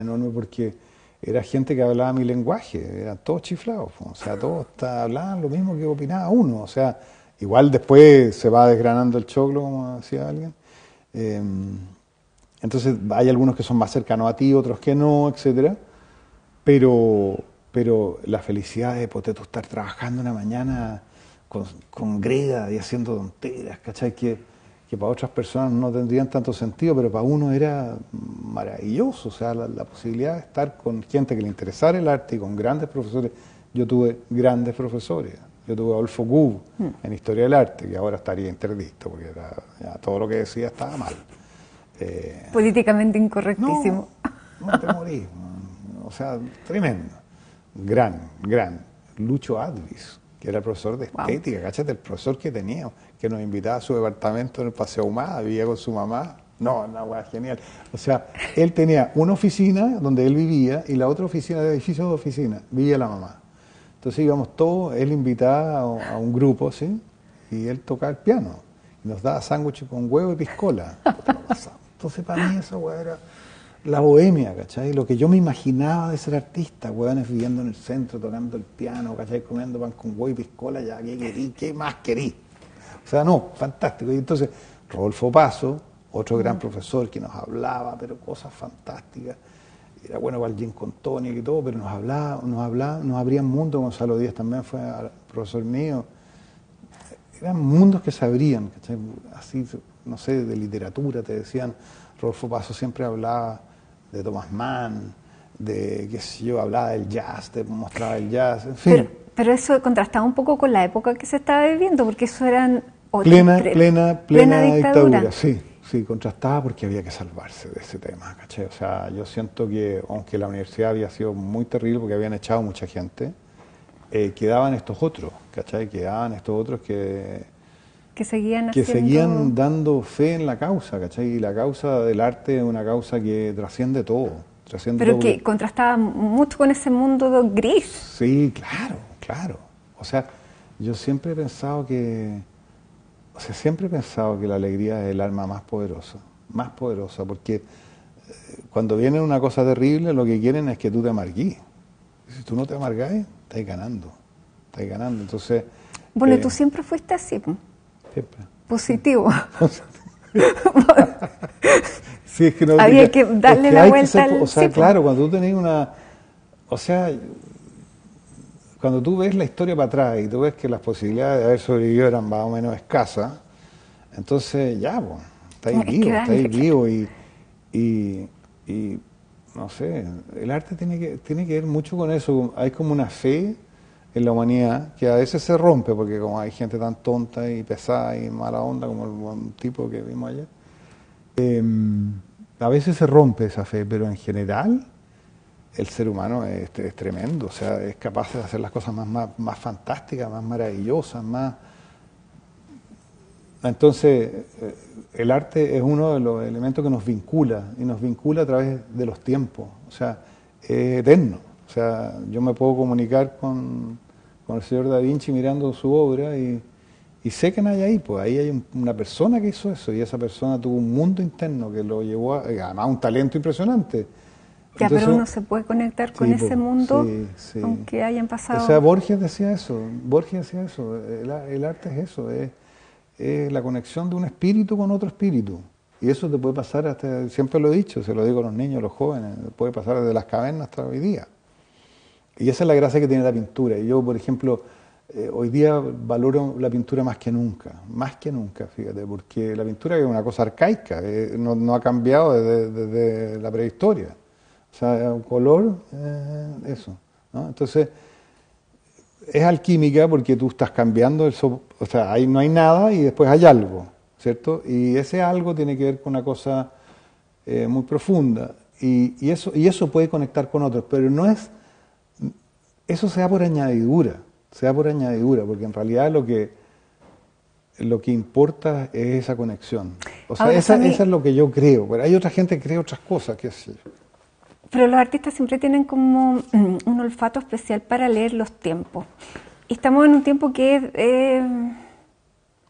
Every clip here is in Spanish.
enorme porque era gente que hablaba mi lenguaje, eran todos chiflados, o sea, todos hablaban lo mismo que opinaba uno, o sea, igual después se va desgranando el choclo, como decía alguien. Eh, entonces hay algunos que son más cercanos a ti, otros que no, etcétera, pero, pero la felicidad de poder tú estar trabajando una mañana con greda y haciendo tonteras, ¿cachai? Que para otras personas no tendrían tanto sentido, pero para uno era maravilloso, o sea, la posibilidad de estar con gente que le interesara el arte y con grandes profesores. Yo tuve grandes profesores, yo tuve a Adolfo Gub en Historia del Arte, que ahora estaría interdicto, porque ya todo lo que decía estaba mal. Políticamente incorrectísimo. No te morís, o sea, tremendo. Gran. Lucho Advis, que era el profesor de estética, wow. Cáchate, el profesor que tenía, que nos invitaba a su departamento en el Paseo Ahumada, vivía con su mamá. No, una hueá genial. O sea, él tenía una oficina donde él vivía y la otra oficina, de edificio de oficina, vivía la mamá. Entonces íbamos todos, él invitaba a un grupo, ¿sí? Y él tocaba el piano. Y nos daba sándwiches con huevo y piscola. Entonces para mí esa hueá era la bohemia, ¿cachai? Lo que yo me imaginaba de ser artista, hueones viviendo en el centro, tocando el piano, ¿cachai? Comiendo pan con huevo y piscola, ya, ¿qué querí? ¿Qué más querí? O sea, no, fantástico. Y entonces, Rodolfo Paso, otro gran profesor que nos hablaba, pero cosas fantásticas. Era bueno para el gin con tonic y todo, pero nos abría mundo. Gonzalo Díaz también fue profesor mío. Eran mundos que se abrían, ¿cachai? Así, no sé, de literatura, te decían. Rodolfo Paso siempre hablaba de Thomas Mann, de, qué sé yo, hablaba del jazz, te mostraba el jazz, en fin. Pero eso contrastaba un poco con la época que se estaba viviendo, porque eso eran... Plena dictadura, sí, contrastaba porque había que salvarse de ese tema, ¿cachai? O sea, yo siento que, aunque la universidad había sido muy terrible porque habían echado mucha gente, quedaban estos otros, ¿cachai? Quedaban estos otros que seguían dando fe en la causa, ¿cachai? Y la causa del arte es una causa que trasciende todo. Pero que contrastaba mucho con ese mundo gris. Sí, claro. O sea, yo siempre he pensado que la alegría es el alma más poderosa, porque cuando viene una cosa terrible, lo que quieren es que tú te amargues. Si tú no te amargas, estás ganando. Entonces... Bueno, tú siempre fuiste así, siempre. Positivo. Sí, es que no, había que darle la vuelta al... O sea, claro, cuando tú tenés una... O sea, cuando tú ves la historia para atrás y tú ves que las posibilidades de haber sobrevivido eran más o menos escasas, entonces ya, pues, estáis vivo y no sé, el arte tiene que ver mucho con eso. Hay como una fe en la humanidad que a veces se rompe porque como hay gente tan tonta y pesada y mala onda como el tipo que vimos ayer, a veces se rompe esa fe, pero en general el ser humano es tremendo, o sea, es capaz de hacer las cosas más fantásticas, más maravillosas, más... Entonces, el arte es uno de los elementos que nos vincula, y nos vincula a través de los tiempos, o sea, es eterno. O sea, yo me puedo comunicar con el señor Da Vinci mirando su obra y sé que no hay ahí, pues ahí hay una persona que hizo eso y esa persona tuvo un mundo interno que lo llevó a, además, un talento impresionante. Ya, entonces, pero uno se puede conectar con ese mundo, aunque hayan pasado... O sea, Borges decía eso, el arte es eso, es la conexión de un espíritu con otro espíritu. Y eso te puede pasar hasta, siempre lo he dicho, se lo digo a los niños, a los jóvenes, puede pasar desde las cavernas hasta hoy día. Y esa es la gracia que tiene la pintura. Y yo, por ejemplo, hoy día valoro la pintura más que nunca, fíjate, porque la pintura es una cosa arcaica, no ha cambiado desde la prehistoria. O sea, un color, eso, ¿no? Entonces, es alquímica porque tú estás cambiando, o sea, ahí no hay nada y después hay algo, ¿cierto? Y ese algo tiene que ver con una cosa muy profunda y eso puede conectar con otros, pero no es, eso se da por añadidura, porque en realidad lo que importa es esa conexión. O sea, esa es lo que yo creo, pero hay otra gente que cree otras cosas, qué sé yo. Pero los artistas siempre tienen como un olfato especial para leer los tiempos. Y estamos en un tiempo que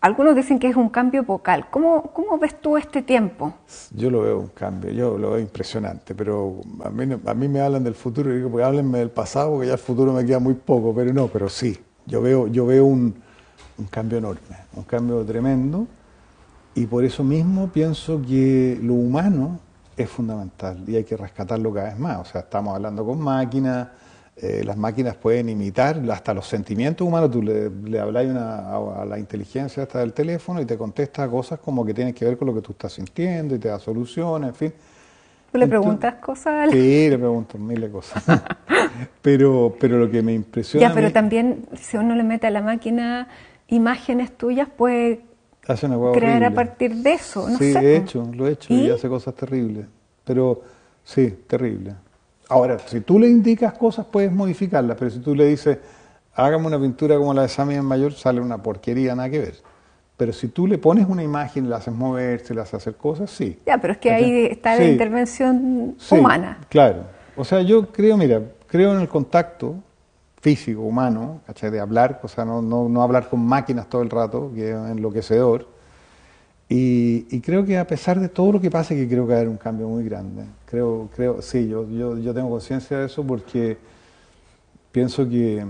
algunos dicen que es un cambio epocal. ¿Cómo ves tú este tiempo? Yo lo veo un cambio, yo lo veo impresionante, pero a mí me hablan del futuro y digo, pues háblenme del pasado, porque ya el futuro me queda muy poco, pero sí, yo veo un cambio enorme, un cambio tremendo, y por eso mismo pienso que lo humano es fundamental y hay que rescatarlo cada vez más. O sea, estamos hablando con máquinas, las máquinas pueden imitar hasta los sentimientos humanos. Tú le hablas a la inteligencia hasta del teléfono y te contesta cosas como que tienen que ver con lo que tú estás sintiendo y te da soluciones, en fin. ¿Tú le preguntas cosas? Sí, le pregunto miles de cosas. pero lo que me impresiona... Ya, pero también si uno le mete a la máquina imágenes tuyas, puede crear horrible a partir de eso. No sé. Lo he hecho y hace cosas terribles. Pero sí, terrible. Ahora, si tú le indicas cosas, puedes modificarlas, pero si tú le dices, hágame una pintura como la de Sammy en Mayor, sale una porquería, nada que ver. Pero si tú le pones una imagen, la haces moverse, la haces hacer cosas, sí. Ya, pero es que ahí está la intervención humana. Claro. O sea, yo creo en el contacto físico, humano, ¿cachai? De hablar, o sea, no hablar con máquinas todo el rato, que es enloquecedor. Y creo que a pesar de todo lo que pase, que creo que va a haber un cambio muy grande. Sí, yo tengo conciencia de eso porque pienso que,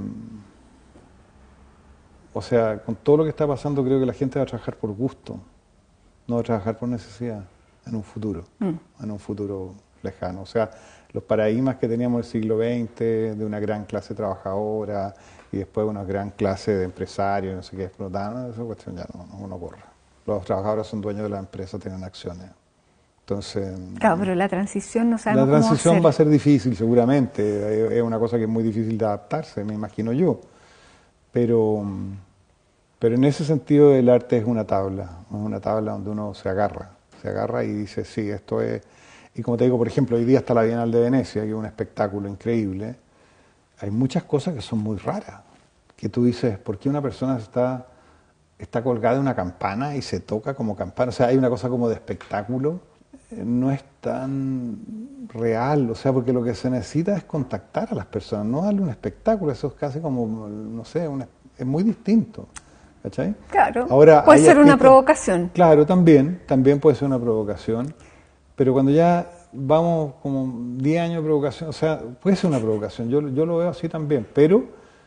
o sea, con todo lo que está pasando, creo que la gente va a trabajar por gusto, no va a trabajar por necesidad en un futuro, lejano. O sea, los paradigmas que teníamos en el siglo XX, de una gran clase trabajadora y después una gran clase de empresarios, no sé qué, explotaban, esa cuestión ya no corre. Los trabajadores son dueños de la empresa, tienen acciones. Entonces, claro, pero la transición no sabemos cómo hacer. La transición va a ser difícil, seguramente. Es una cosa que es muy difícil de adaptarse, me imagino yo. Pero en ese sentido el arte es una tabla donde uno se agarra y dice, sí, esto es... Y como te digo, por ejemplo, hoy día está la Bienal de Venecia, que es un espectáculo increíble. Hay muchas cosas que son muy raras, que tú dices, ¿por qué una persona está colgada de una campana y se toca como campana? O sea, hay una cosa como de espectáculo, no es tan real, o sea, porque lo que se necesita es contactar a las personas, no darle un espectáculo, eso es casi como, no sé, es muy distinto, ¿cachai? Claro, ahora, puede ser una provocación. Claro, también puede ser una provocación, pero cuando ya vamos como 10 años de provocación, o sea, puede ser una provocación, yo lo veo así también, pero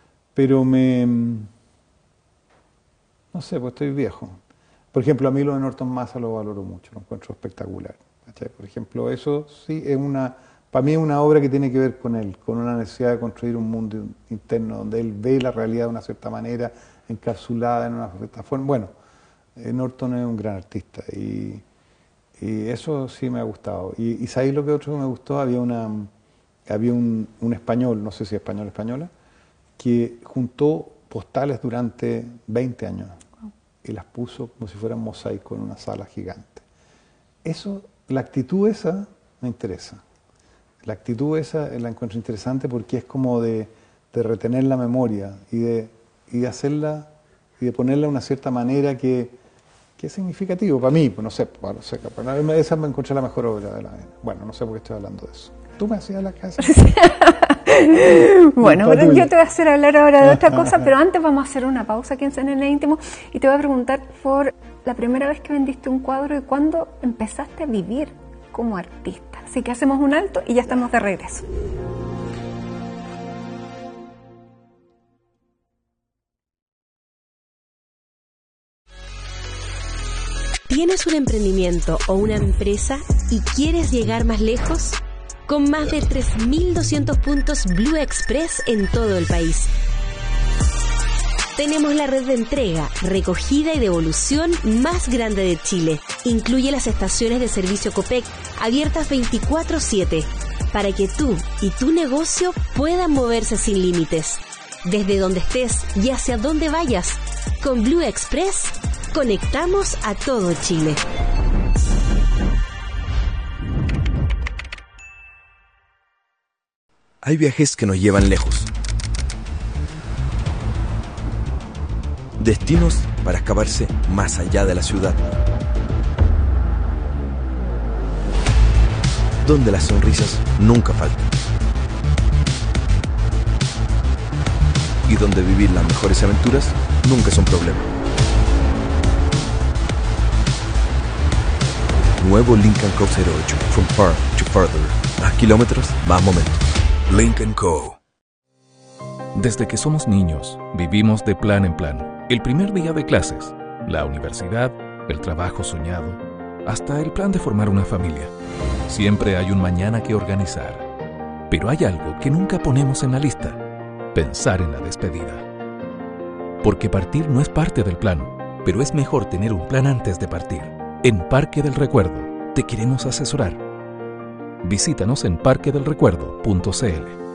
no sé, pues estoy viejo. Por ejemplo, a mí lo de Norton Massa lo valoro mucho, lo encuentro espectacular. ¿Cachai? Por ejemplo, eso sí es para mí es una obra que tiene que ver con él, con una necesidad de construir un mundo interno donde él ve la realidad de una cierta manera, encapsulada en una cierta forma. Bueno, Norton es un gran artista y eso sí me ha gustado. Y ¿sabéis lo que otro que me gustó? Había un español, no sé si española, que juntó postales durante 20 años y las puso como si fueran mosaico en una sala gigante. Eso, la actitud esa me interesa. La actitud esa la encuentro interesante porque es como de retener la memoria y de hacerla y de ponerla de una cierta manera que es significativo para mí, pues no sé, esa me encontré la mejor obra de la vida. Bueno, no sé por qué estoy hablando de eso. Tú me hacías la casa. Bueno, pero yo te voy a hacer hablar ahora de otra cosa, pero antes vamos a hacer una pausa aquí en CNN Íntimo y te voy a preguntar por la primera vez que vendiste un cuadro y cuándo empezaste a vivir como artista. Así que hacemos un alto y ya estamos de regreso. ¿Tienes un emprendimiento o una empresa y quieres llegar más lejos? Con más de 3.200 puntos Blue Express en todo el país. Tenemos la red de entrega, recogida y devolución más grande de Chile. Incluye las estaciones de servicio Copec, abiertas 24/7, para que tú y tu negocio puedan moverse sin límites. Desde donde estés y hacia donde vayas, con Blue Express conectamos a todo Chile. Hay viajes que nos llevan lejos. Destinos para escaparse más allá de la ciudad. Donde las sonrisas nunca faltan. Y donde vivir las mejores aventuras nunca es un problema. Nuevo Lincoln Co. 08. From far to further. Más kilómetros, más momentos. Lincoln Co. Desde que somos niños, vivimos de plan en plan. El primer día de clases, la universidad, el trabajo soñado, hasta el plan de formar una familia. Siempre hay un mañana que organizar. Pero hay algo que nunca ponemos en la lista: pensar en la despedida. Porque partir no es parte del plan, pero es mejor tener un plan antes de partir. En Parque del Recuerdo te queremos asesorar. Visítanos en parquedelrecuerdo.cl.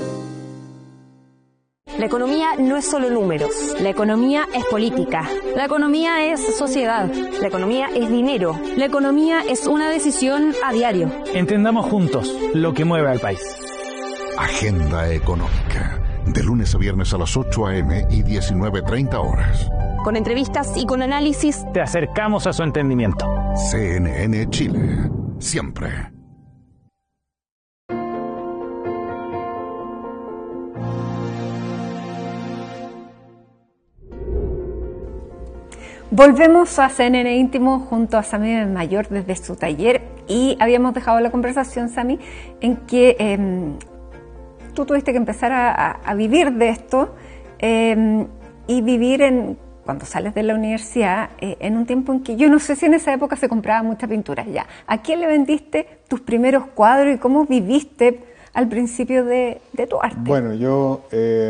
La economía no es solo números. La economía es política. La economía es sociedad. La economía es dinero. La economía es una decisión a diario. Entendamos juntos lo que mueve al país. Agenda Económica. De lunes a viernes a las 8 a.m. y 19:30 horas. Con entrevistas y con análisis, te acercamos a su entendimiento. CNN Chile. Siempre. Volvemos a CNN Íntimo junto a Sami Mayor desde su taller y habíamos dejado la conversación, Sami, en que tú tuviste que empezar a vivir de esto y vivir cuando sales de la universidad en un tiempo en que yo no sé si en esa época se compraba mucha pintura ya. ¿A quién le vendiste tus primeros cuadros y cómo viviste al principio de tu arte? Bueno, yo...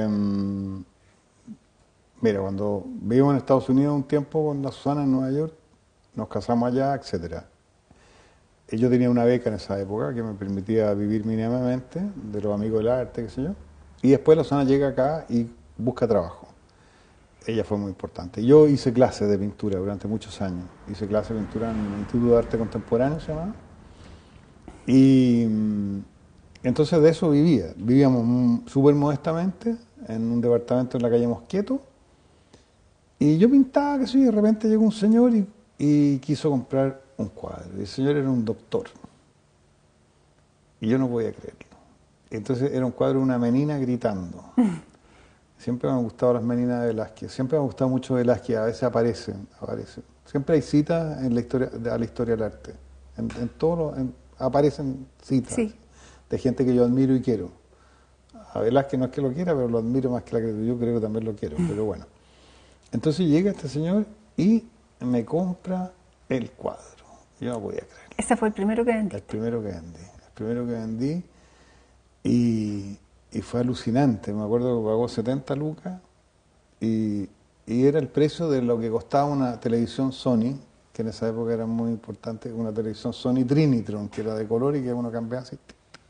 Mira, cuando vivo en Estados Unidos un tiempo con la Susana en Nueva York, nos casamos allá, etcétera. Yo tenía una beca en esa época que me permitía vivir mínimamente de los amigos del arte, qué sé yo. Y después la Susana llega acá y busca trabajo. Ella fue muy importante. Yo hice clases de pintura durante muchos años. Hice clases de pintura en el Instituto de Arte Contemporáneo, se llamaba. Y entonces de eso vivía. Vivíamos súper modestamente en un departamento en la calle Mosqueto. Y yo pintaba, que sí, de repente llegó un señor y quiso comprar un cuadro. Y el señor era un doctor. Y yo no podía creerlo. Entonces era un cuadro de una menina gritando. Siempre me han gustado las meninas de Velázquez. Siempre me ha gustado mucho Velázquez. A veces aparecen. Siempre hay citas en la historia, a la historia del arte. En todo aparecen citas de gente que yo admiro y quiero. A Velázquez no es que lo quiera, pero lo admiro más que la que yo creo que también lo quiero. Pero bueno. Entonces llega este señor y me compra el cuadro. Yo no podía creerlo. ¿Ese fue el primero que vendí? El primero que vendí y fue alucinante. Me acuerdo que pagó 70 lucas y era el precio de lo que costaba una televisión Sony, que en esa época era muy importante, una televisión Sony Trinitron, que era de color y que uno cambiaba así.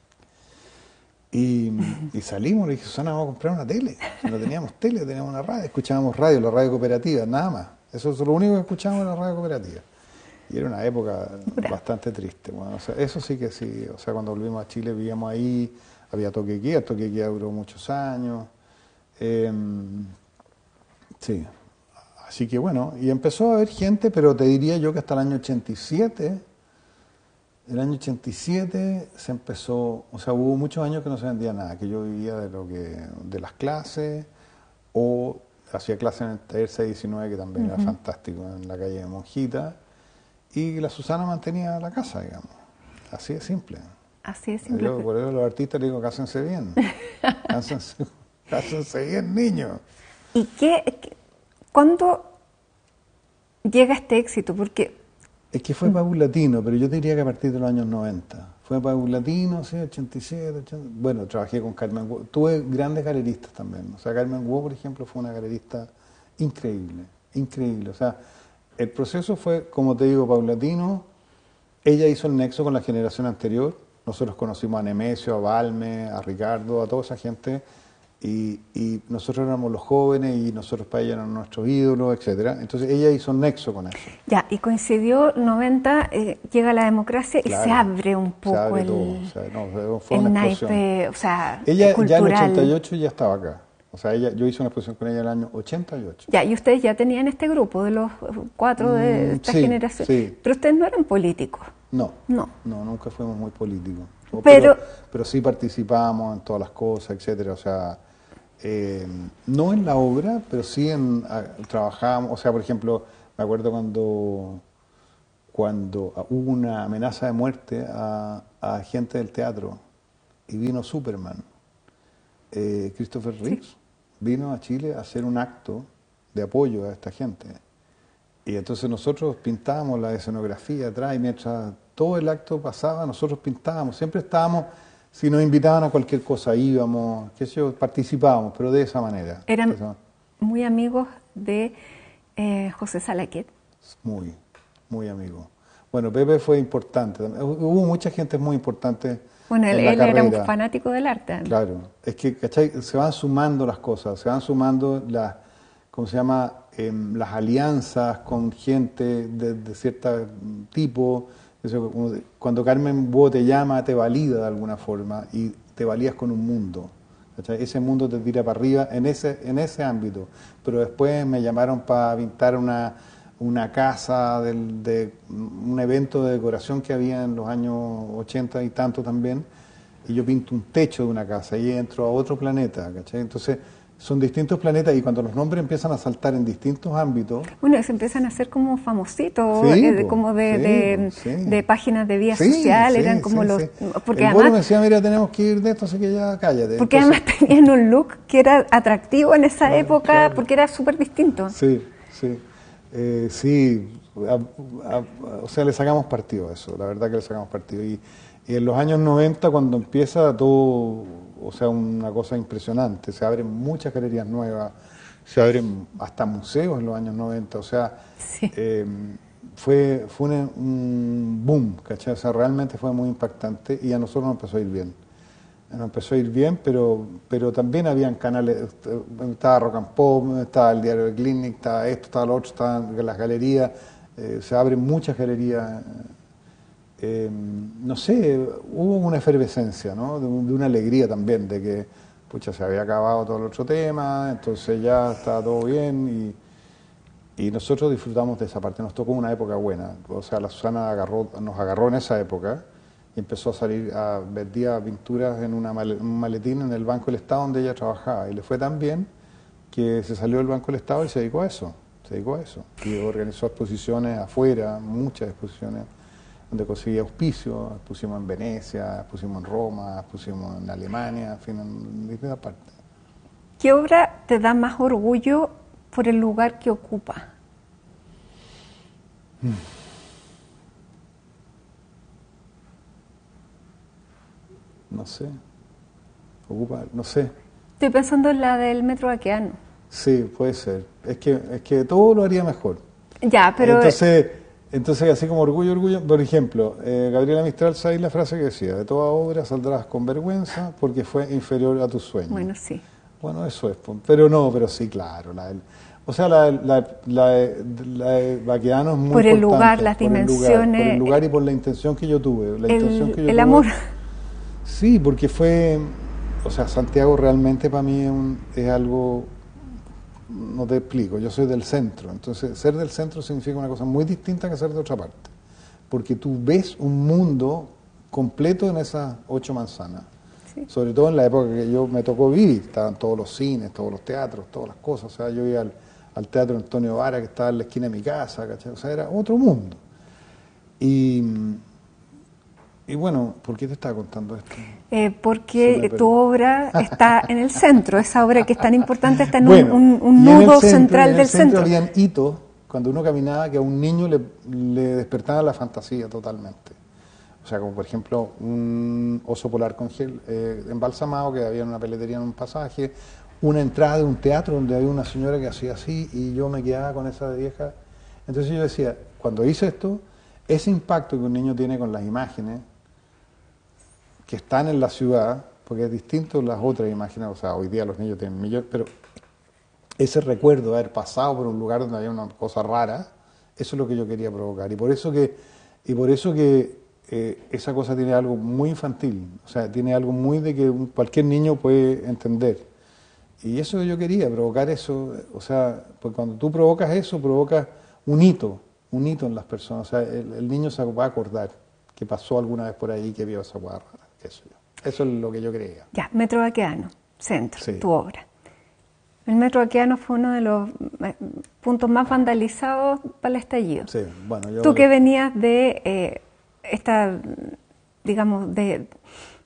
Y salimos, le dije, Susana, vamos a comprar una tele. No teníamos tele, teníamos una radio, escuchábamos radio, la radio cooperativa, nada más. Eso es lo único que escuchábamos en la radio cooperativa. Y era una época bastante triste. Bueno, o sea, eso sí que sí. O sea, cuando volvimos a Chile vivíamos ahí, había toque de queda, el toque de queda duró muchos años. Sí. Así que bueno, y empezó a haber gente, pero te diría yo que hasta el año 87... El año 87 se empezó, o sea, hubo muchos años que no se vendía nada, que yo vivía de las clases, o hacía clases en el taller 619, que también era fantástico, en la calle de Monjita, y la Susana mantenía la casa, digamos. Así de simple. Así de simple. Yo, por eso a los artistas les digo, cásense bien. Cásense bien, niños. ¿Y cuándo llega este éxito? Porque... Es que fue paulatino, pero yo diría que a partir de los años 90. Fue paulatino, sí, 87, 80. Bueno, trabajé con Carmen Wu. Tuve grandes galeristas también. O sea, Carmen Wu, por ejemplo, fue una galerista increíble, increíble. O sea, el proceso fue, como te digo, paulatino. Ella hizo el nexo con la generación anterior. Nosotros conocimos a Nemesio, a Balme, a Ricardo, a toda esa gente. Y nosotros éramos los jóvenes y nosotros para ella eran nuestros ídolos, etcétera. Entonces ella hizo un nexo con eso. Ya, y coincidió 90, llega la democracia y se abre un poco fue el una naipe, o sea, ella cultural. Ya en el 88 ya estaba acá. O sea, yo hice una exposición con ella en el año 88. Ya, y ustedes ya tenían este grupo de los 4 de esta generación. Sí. Pero ustedes no eran políticos. No, nunca fuimos muy políticos. Pero sí participábamos en todas las cosas, etcétera. O sea, no en la obra, pero sí trabajábamos. O sea, por ejemplo, me acuerdo cuando hubo una amenaza de muerte a gente del teatro y vino Superman. Christopher Reeves vino a Chile a hacer un acto de apoyo a esta gente. Y entonces nosotros pintábamos la escenografía atrás y mientras todo el acto pasaba, nosotros pintábamos. Siempre estábamos, si nos invitaban a cualquier cosa, íbamos, qué sé yo, participábamos, pero de esa manera. ¿Eran muy amigos de José Salaquet? Muy, muy amigos. Bueno, Pepe fue importante. Hubo mucha gente muy importante. Bueno, él era un fanático del arte. Claro, es que, ¿cachai? Se van sumando las cosas, se van sumando las, ¿cómo se llama? Las alianzas con gente de cierto tipo. Eso, cuando Carmen Búho te llama, te valida de alguna forma y te valías con un mundo. ¿Cachai? Ese mundo te tira para arriba en ese ámbito. Pero después me llamaron para pintar una casa de un evento de decoración que había en los años 80 y tanto también, y yo pinto un techo de una casa y entro a otro planeta, ¿cachai? Entonces son distintos planetas y cuando los nombres empiezan a saltar en distintos ámbitos... Bueno, se empiezan a hacer como famositos, como de páginas de vía social, eran como los... Porque el además me decía, mira, tenemos que ir de esto, así que ya cállate. Porque entonces, además tenían un look que era atractivo en esa época, claro, porque era súper distinto. Sí. O sea, le sacamos partido a eso, la verdad que le sacamos partido. Y en los años 90, cuando empieza todo, o sea, una cosa impresionante, se abren muchas galerías nuevas, se abren hasta museos en los años 90, o sea, fue un boom, ¿cachai? O sea, realmente fue muy impactante y a nosotros nos empezó a ir bien. Nos empezó a ir bien, pero también habían canales, estaba Rock and Pop, estaba el Diario de Clinic, estaba esto, estaba lo otro, estaban las galerías, se abren muchas galerías, no sé, hubo una efervescencia, ¿no? De una alegría también, de que, pucha, se había acabado todo el otro tema, entonces ya estaba todo bien y nosotros disfrutamos de esa parte, nos tocó una época buena, o sea, la Susana nos agarró en esa época, y empezó a salir, vendía pinturas en un maletín en el Banco del Estado donde ella trabajaba. Y le fue tan bien que se salió del Banco del Estado y se dedicó a eso. Y organizó exposiciones afuera, muchas exposiciones, donde conseguía auspicio. Pusimos en Venecia, pusimos en Roma, pusimos en Alemania, en fin, en distintas partes. ¿Qué obra te da más orgullo por el lugar que ocupa? No sé, no sé. Estoy pensando en la del Metro Baqueano. Sí, puede ser. Es que todo lo haría mejor. Ya, pero... Entonces así como orgullo, por ejemplo, Gabriela Mistral, ¿sabes la frase que decía? De toda obra saldrás con vergüenza porque fue inferior a tus sueños. Bueno, sí. Bueno, eso es, pero sí, claro. La de Baqueano es muy por el importante, lugar, las dimensiones... Por el lugar y por la intención que yo tuve. El amor... Sí, porque fue, o sea, Santiago realmente para mí es algo, no te explico, yo soy del centro, entonces ser del centro significa una cosa muy distinta que ser de otra parte, porque tú ves un mundo completo en esas 8 manzanas, sí. Sobre todo en la época que yo me tocó vivir, estaban todos los cines, todos los teatros, todas las cosas, o sea, yo iba al Teatro Antonio Vara que estaba en la esquina de mi casa, ¿cachai? O sea, era otro mundo. Y bueno, ¿por qué te estaba contando esto? Porque tu obra está en el centro, esa obra que es tan importante está en un nudo central del centro. Habían hitos, cuando uno caminaba, que a un niño le despertaba la fantasía totalmente. O sea, como por ejemplo un oso polar con gel embalsamado que había en una peletería en un pasaje, una entrada de un teatro donde había una señora que hacía así y yo me quedaba con esa de vieja. Entonces yo decía, cuando hice esto, ese impacto que un niño tiene con las imágenes, que están en la ciudad, porque es distinto las otras imágenes, o sea, hoy día los niños tienen millones, pero ese recuerdo de haber pasado por un lugar donde había una cosa rara, eso es lo que yo quería provocar. Y por eso que esa cosa tiene algo muy infantil, o sea, tiene algo muy de que cualquier niño puede entender. Y eso yo quería, provocar eso, o sea, pues cuando tú provocas eso, provocas un hito en las personas, o sea, el niño se va a acordar que pasó alguna vez por ahí, que vio esa hueá rara. Eso es lo que yo creía. Ya, Metro Baqueano, centro, sí. Tu obra. El Metro Baquedano fue uno de los puntos más vandalizados para el estallido. Sí, bueno, Tú que venías de digamos,